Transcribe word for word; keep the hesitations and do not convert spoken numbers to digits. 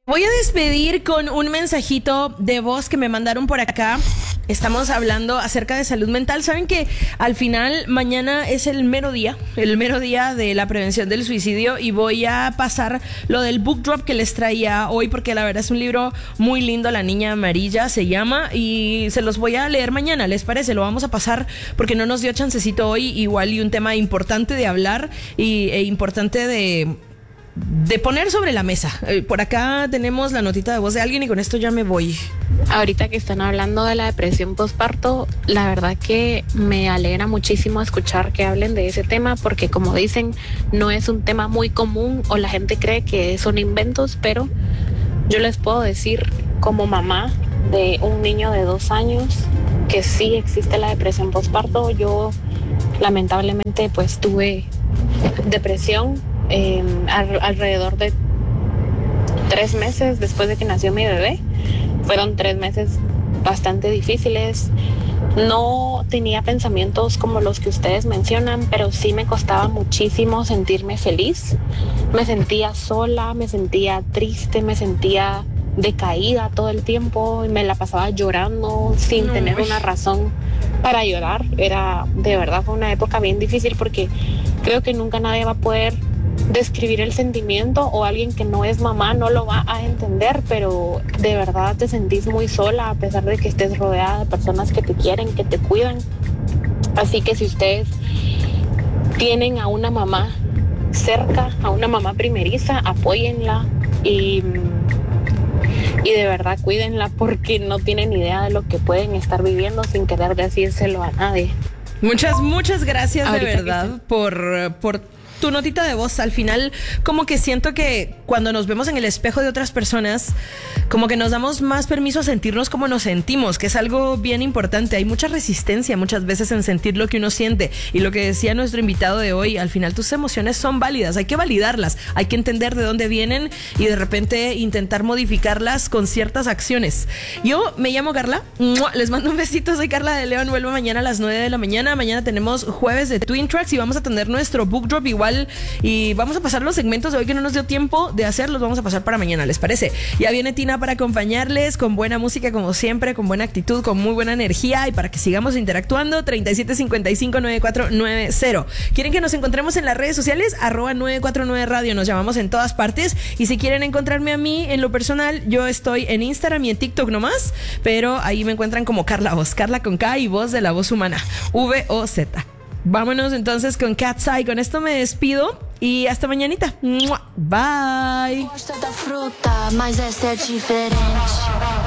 Voy a despedir con un mensajito de voz que me mandaron por acá. Estamos hablando acerca de salud mental. Saben que al final mañana es el mero día, el mero día de la prevención del suicidio, y voy a pasar lo del book drop que les traía hoy, porque la verdad es un libro muy lindo. La niña amarilla se llama, y se los voy a leer mañana. ¿Les parece? Lo vamos a pasar porque no nos dio chancecito hoy, igual, y un tema importante de hablar y, e importante de... de poner sobre la mesa. Eh, por acá tenemos la notita de voz de alguien y con esto ya me voy. Ahorita que están hablando de la depresión postparto, la verdad que me alegra muchísimo escuchar que hablen de ese tema, porque como dicen, no es un tema muy común o la gente cree que son inventos, pero yo les puedo decir como mamá de un niño de dos años que sí existe la depresión postparto. Yo lamentablemente pues tuve depresión Eh, al, alrededor de tres meses después de que nació mi bebé. Fueron tres meses bastante difíciles. No tenía pensamientos como los que ustedes mencionan, pero sí me costaba muchísimo sentirme feliz. Me sentía sola, me sentía triste, me sentía decaída todo el tiempo y me la pasaba llorando sin tener una razón para llorar. Era, de verdad, fue una época bien difícil, porque creo que nunca nadie va a poder describir el sentimiento, o alguien que no es mamá no lo va a entender, pero de verdad te sentís muy sola a pesar de que estés rodeada de personas que te quieren, que te cuidan. Así que si ustedes tienen a una mamá cerca, a una mamá primeriza, apóyenla y, y de verdad cuídenla, porque no tienen idea de lo que pueden estar viviendo sin querer decírselo a nadie. Muchas, muchas gracias. Ahorita de verdad que... por, por tu notita de voz. Al final, como que siento que cuando nos vemos en el espejo de otras personas, como que nos damos más permiso a sentirnos como nos sentimos, que es algo bien importante. Hay mucha resistencia muchas veces en sentir lo que uno siente, y lo que decía nuestro invitado de hoy, al final tus emociones son válidas, hay que validarlas, hay que entender de dónde vienen y de repente intentar modificarlas con ciertas acciones. Yo me llamo Carla, les mando un besito, soy Carla de León, vuelvo mañana a las nueve de la mañana. Mañana tenemos jueves de Twin Tracks y vamos a tener nuestro book drop igual, y vamos a pasar los segmentos de hoy que no nos dio tiempo de hacerlos, vamos a pasar para mañana, ¿les parece? Ya viene Tina para acompañarles con buena música como siempre, con buena actitud, con muy buena energía, y para que sigamos interactuando. Treinta y siete cincuenta y cinco noventa y cuatro noventa. ¿Quieren que nos encontremos en las redes sociales? Arroba nueve cuatro nueve radio, nos llamamos en todas partes. Y si quieren encontrarme a mí en lo personal, yo estoy en Instagram y en TikTok nomás, pero ahí me encuentran como Carla Voz, Carla con K y Voz de la voz humana, V O Z. Vámonos entonces con Cat's Eye. Con esto me despido y hasta mañanita. Bye. Gosto da fruta, mas essa é diferente.